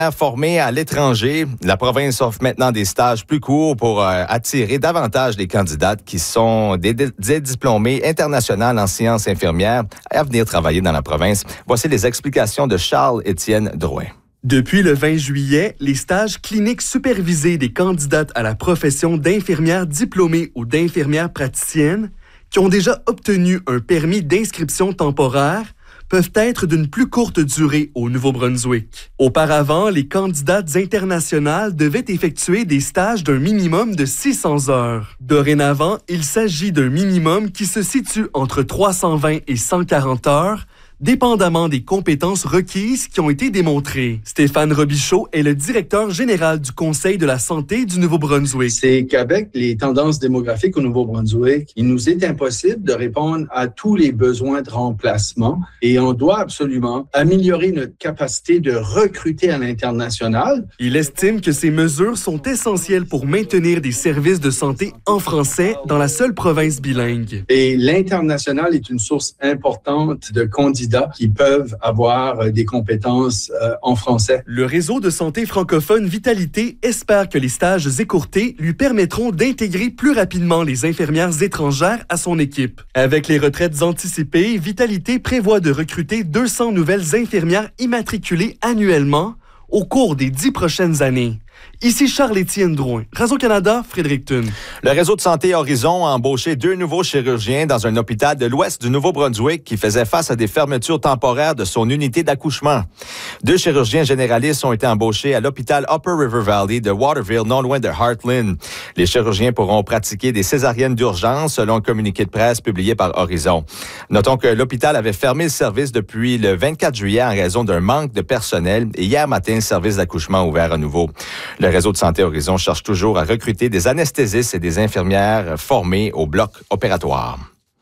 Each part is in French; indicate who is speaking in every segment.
Speaker 1: Formés à l'étranger, la province offre maintenant des stages plus courts pour attirer davantage les candidates qui sont des diplômés internationaux en sciences infirmières à venir travailler dans la province. Voici les explications de Charles-Étienne Drouin.
Speaker 2: Depuis le 20 juillet, les stages cliniques supervisés des candidates à la profession d'infirmière diplômée ou d'infirmière praticienne qui ont déjà obtenu un permis d'inscription temporaire peuvent être d'une plus courte durée au Nouveau-Brunswick. Auparavant, les candidates internationales devaient effectuer des stages d'un minimum de 600 heures. Dorénavant, il s'agit d'un minimum qui se situe entre 320 et 140 heures, dépendamment des compétences requises qui ont été démontrées. Stéphane Robichaud est le directeur général du Conseil de la santé du Nouveau-Brunswick.
Speaker 3: C'est qu'avec les tendances démographiques au Nouveau-Brunswick, il nous est impossible de répondre à tous les besoins de remplacement et on doit absolument améliorer notre capacité de recruter à l'international.
Speaker 2: Il estime que ces mesures sont essentielles pour maintenir des services de santé en français dans la seule province bilingue.
Speaker 3: Et l'international est une source importante de candidats qui peuvent avoir des compétences en français.
Speaker 2: Le réseau de santé francophone Vitalité espère que les stages écourtés lui permettront d'intégrer plus rapidement les infirmières étrangères à son équipe. Avec les retraites anticipées, Vitalité prévoit de recruter 200 nouvelles infirmières immatriculées annuellement au cours des 10 prochaines années. Ici Charles-Étienne Drouin, Radio-Canada, Fredericton.
Speaker 1: Le réseau de santé Horizon a embauché 2 nouveaux chirurgiens dans un hôpital de l'ouest du Nouveau-Brunswick qui faisait face à des fermetures temporaires de son unité d'accouchement. 2 chirurgiens généralistes ont été embauchés à l'hôpital Upper River Valley de Waterville, non loin de Heartland. Les chirurgiens pourront pratiquer des césariennes d'urgence selon un communiqué de presse publié par Horizon. Notons que l'hôpital avait fermé le service depuis le 24 juillet en raison d'un manque de personnel et hier matin, le service d'accouchement a ouvert à nouveau. Le réseau de santé Horizon cherche toujours à recruter des anesthésistes et des infirmières formées au bloc opératoire.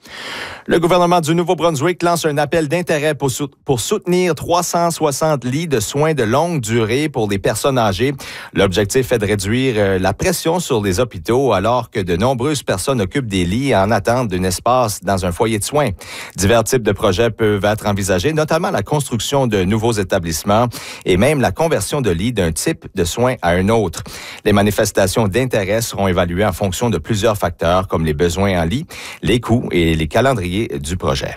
Speaker 1: Le gouvernement du Nouveau-Brunswick lance un appel d'intérêt pour soutenir 360 lits de soins de longue durée pour les personnes âgées. L'objectif est de réduire la pression sur les hôpitaux alors que de nombreuses personnes occupent des lits en attente d'un espace dans un foyer de soins. Divers types de projets peuvent être envisagés, notamment la construction de nouveaux établissements et même la conversion de lits d'un type de soins à un autre. Les manifestations d'intérêt seront évaluées en fonction de plusieurs facteurs comme les besoins en lits, les coûts et les calendriers du projet.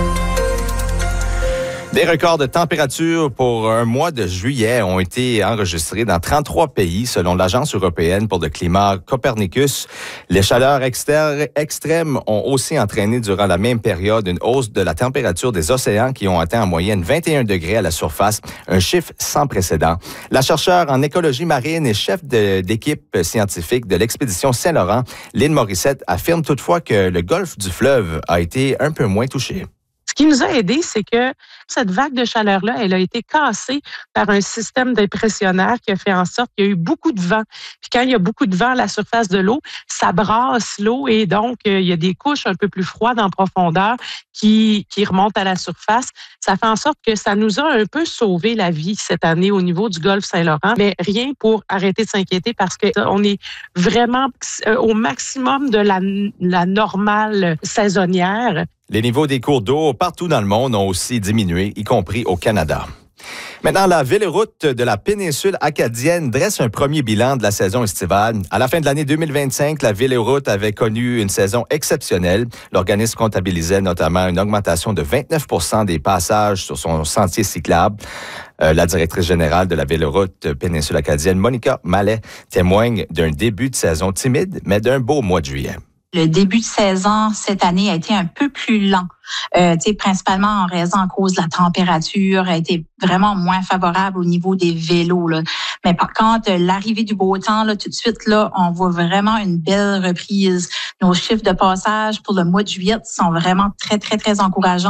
Speaker 1: Des records de température pour un mois de juillet ont été enregistrés dans 33 pays selon l'Agence européenne pour le climat Copernicus. Les chaleurs extrêmes ont aussi entraîné durant la même période une hausse de la température des océans qui ont atteint en moyenne 21 degrés à la surface, un chiffre sans précédent. La chercheure en écologie marine et chef d'équipe scientifique de l'expédition Saint-Laurent, Lynn Morissette, affirme toutefois que le golfe du fleuve a été un peu moins touché.
Speaker 4: Ce qui nous a aidé, c'est que cette vague de chaleur-là, elle a été cassée par un système d'impressionnaire qui a fait en sorte qu'il y a eu beaucoup de vent. Puis quand il y a beaucoup de vent à la surface de l'eau, ça brasse l'eau et donc il y a des couches un peu plus froides en profondeur qui remontent à la surface. Ça fait en sorte que ça nous a un peu sauvé la vie cette année au niveau du golfe Saint-Laurent. Mais rien pour arrêter de s'inquiéter parce qu'on est vraiment au maximum de la normale saisonnière.
Speaker 1: Les niveaux des cours d'eau partout dans le monde ont aussi diminué, y compris au Canada. Maintenant, la Véloroute de la péninsule acadienne dresse un premier bilan de la saison estivale. À la fin de l'année 2025, la Véloroute avait connu une saison exceptionnelle. L'organisme comptabilisait notamment une augmentation de 29% des passages sur son sentier cyclable. La directrice générale de la Véloroute péninsule acadienne, Monica Mallet, témoigne d'un début de saison timide, mais d'un beau mois de juillet.
Speaker 5: Le début de saison cette année a été un peu plus lent. Principalement en raison à cause de la température, a été vraiment moins favorable au niveau des vélos. Là. Mais par contre, l'arrivée du beau temps, là, tout de suite, là, on voit vraiment une belle reprise. Nos chiffres de passage pour le mois de juillet sont vraiment très, très, très encourageants.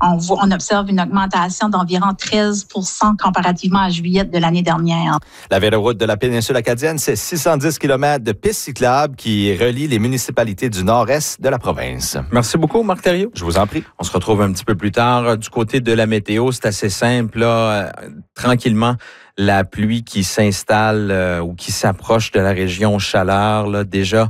Speaker 5: On observe une augmentation d'environ 13% comparativement à juillet de l'année dernière.
Speaker 1: La Véloroute de la péninsule acadienne, c'est 610 km de pistes cyclables qui relient les municipalités du nord-est de la province.
Speaker 6: Merci beaucoup, Marc Thériault.
Speaker 1: Je vous en prie.
Speaker 6: On se retrouve un petit peu plus tard. Du côté de la météo, c'est assez simple. Là, tranquillement, la pluie qui s'installe ou qui s'approche de la région chaleur. Là, déjà,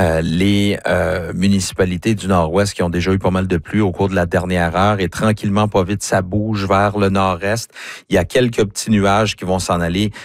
Speaker 6: les municipalités du nord-ouest qui ont déjà eu pas mal de pluie au cours de la dernière heure et tranquillement, pas vite, ça bouge vers le nord-est. Il y a quelques petits nuages qui vont s'en aller